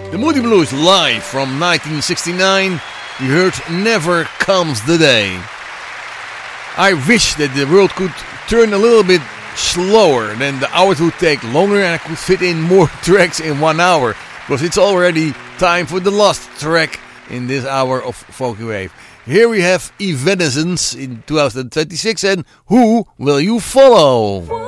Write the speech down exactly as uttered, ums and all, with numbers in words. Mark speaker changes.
Speaker 1: The Moody Blues live from nineteen sixty-nine. You heard Never Comes the Day. I wish that the world could turn a little bit slower, then the hours would take longer and I could fit in more tracks in one hour. Because it's already time for the last track in this hour of Folky Wave. Here we have Evanescence in two thousand twenty-six and Who Will You Follow?